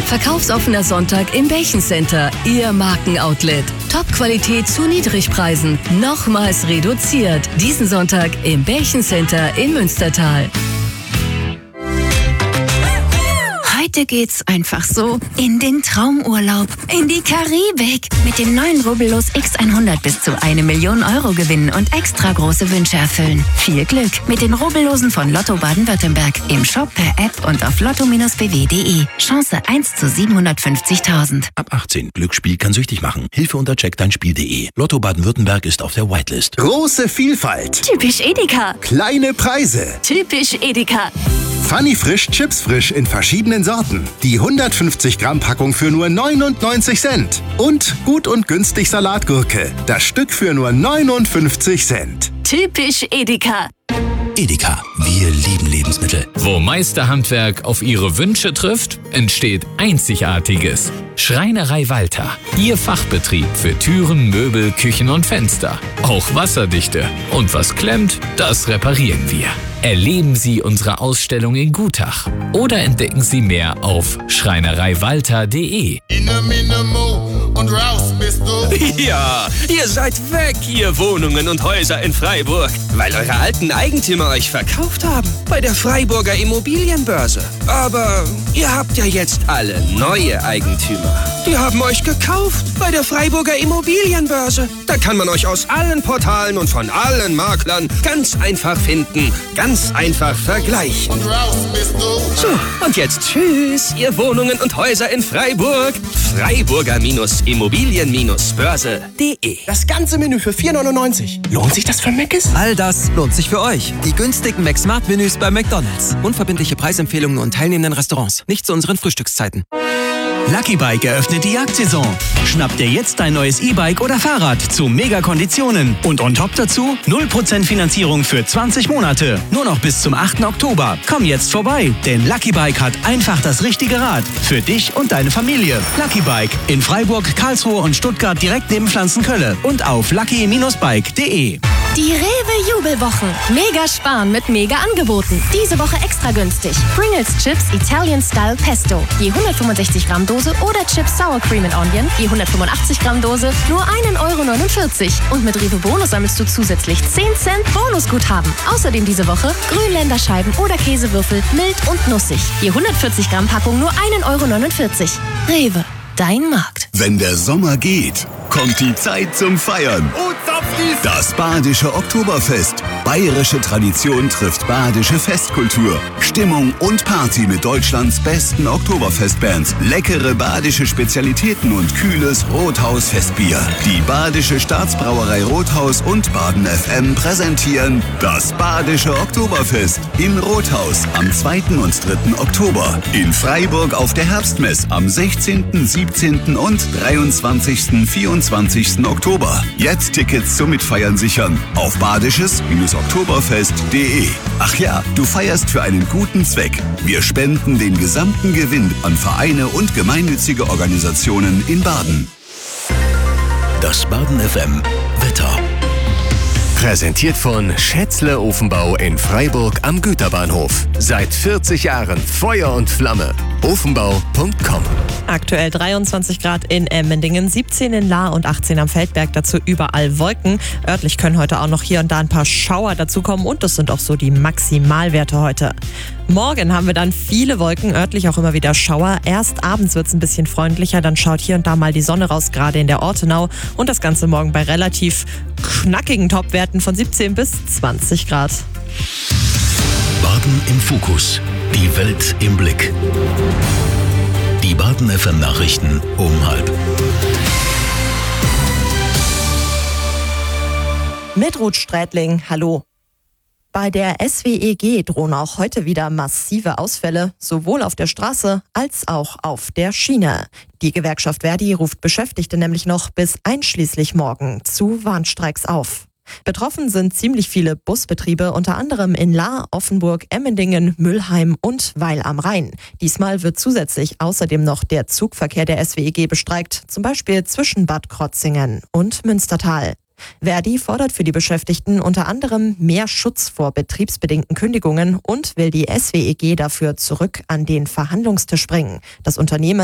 Verkaufsoffener Sonntag im Belchen-Center, Ihr Markenoutlet. Top-Qualität zu Niedrigpreisen, nochmals reduziert. Diesen Sonntag im Belchen-Center in Münstertal. Heute geht's einfach so in den Traumurlaub, in die Karibik. Mit dem neuen Rubbellos X100 bis zu 1 Million Euro gewinnen und extra große Wünsche erfüllen. Viel Glück mit den Rubbellosen von Lotto Baden-Württemberg. Im Shop, per App und auf lotto-bw.de. Chance 1 zu 750.000. Ab 18. Glücksspiel kann süchtig machen. Hilfe unter checkdeinspiel.de. Lotto Baden-Württemberg ist auf der Whitelist. Große Vielfalt. Typisch Edeka. Kleine Preise. Typisch Edeka. Funny Frisch Chips Frisch in verschiedenen Sorten. Die 150 Gramm Packung für nur 99 Cent. Und gut und günstig Salatgurke. Das Stück für nur 59 Cent. Typisch Edeka. Edeka, wir lieben Lebensmittel. Wo Meisterhandwerk auf Ihre Wünsche trifft, entsteht Einzigartiges. Schreinerei Walter, Ihr Fachbetrieb für Türen, Möbel, Küchen und Fenster. Auch wasserdichte. Und was klemmt, das reparieren wir. Erleben Sie unsere Ausstellung in Gutach oder entdecken Sie mehr auf schreinereiwalter.de. Und raus bist du. Ja, ihr seid weg, ihr Wohnungen und Häuser in Freiburg, weil eure alten Eigentümer euch verkauft haben bei der Freiburger Immobilienbörse. Aber ihr habt ja jetzt alle neue Eigentümer. Die haben euch gekauft bei der Freiburger Immobilienbörse. Da kann man euch aus allen Portalen und von allen Maklern ganz einfach finden, ganz einfach vergleichen. Und raus bist du. So, und jetzt tschüss, ihr Wohnungen und Häuser in Freiburg. Freiburger-Immobilien-Börse.de. Das ganze Menü für 4,99. Lohnt sich das für Mc's? All das lohnt sich für euch. Die günstigen McSmart-Menüs bei McDonald's. Unverbindliche Preisempfehlungen und teilnehmenden Restaurants. Nicht zu unseren Frühstückszeiten. Lucky Bike eröffnet die Jagdsaison. Schnapp dir jetzt dein neues E-Bike oder Fahrrad zu Mega-Konditionen. Und on top dazu 0% Finanzierung für 20 Monate. Nur noch bis zum 8. Oktober. Komm jetzt vorbei, denn Lucky Bike hat einfach das richtige Rad. Für dich und deine Familie. Lucky Bike in Freiburg, Karlsruhe und Stuttgart direkt neben Pflanzenkölle. Und auf lucky-bike.de. Die Rewe-Jubelwochen. Mega sparen mit Mega-Angeboten. Diese Woche extra günstig. Pringles Chips Italian Style Pesto. Je 165 Gramm Dose oder Chips Sour Cream and Onion. Je 185 Gramm Dose nur 1,49 Euro. Und mit Rewe Bonus sammelst du zusätzlich 10 Cent Bonusguthaben. Außerdem diese Woche Grünländerscheiben oder Käsewürfel mild und nussig. Je 140 Gramm Packung nur 1,49 Euro. Rewe, dein Markt. Wenn der Sommer geht, kommt die Zeit zum Feiern. Das Badische Oktoberfest. Bayerische Tradition trifft badische Festkultur. Stimmung und Party mit Deutschlands besten Oktoberfestbands. Leckere badische Spezialitäten und kühles Rothaus-Festbier. Die Badische Staatsbrauerei Rothaus und Baden FM präsentieren das Badische Oktoberfest in Rothaus am 2. und 3. Oktober. In Freiburg auf der Herbstmess am 16., 17. und 23., 24. Oktober. Jetzt Tickets zum Mitfeiern sichern auf badisches-oktoberfest.de. Ach ja, du feierst für einen guten Zweck. Wir spenden den gesamten Gewinn an Vereine und gemeinnützige Organisationen in Baden. Das Baden FM Wetter. Präsentiert von Schätzle Ofenbau in Freiburg am Güterbahnhof. Seit 40 Jahren Feuer und Flamme. Ofenbau.com. Aktuell 23 Grad in Emmendingen, 17 in Lahr und 18 am Feldberg. Dazu überall Wolken. Örtlich können heute auch noch hier und da ein paar Schauer dazukommen. Und das sind auch so die Maximalwerte heute. Morgen haben wir dann viele Wolken, örtlich auch immer wieder Schauer. Erst abends wird es ein bisschen freundlicher, dann schaut hier und da mal die Sonne raus, gerade in der Ortenau. Und das Ganze morgen bei relativ knackigen Topwerten von 17 bis 20 Grad. Baden im Fokus. Die Welt im Blick. Die Baden FM Nachrichten um 12:30. Mit Ruth Strätling, hallo. Bei der SWEG drohen auch heute wieder massive Ausfälle, sowohl auf der Straße als auch auf der Schiene. Die Gewerkschaft Verdi ruft Beschäftigte nämlich noch bis einschließlich morgen zu Warnstreiks auf. Betroffen sind ziemlich viele Busbetriebe, unter anderem in Lahr, Offenburg, Emmendingen, Mülheim und Weil am Rhein. Diesmal wird zusätzlich außerdem noch der Zugverkehr der SWEG bestreikt, zum Beispiel zwischen Bad Krotzingen und Münstertal. Verdi fordert für die Beschäftigten unter anderem mehr Schutz vor betriebsbedingten Kündigungen und will die SWEG dafür zurück an den Verhandlungstisch bringen. Das Unternehmen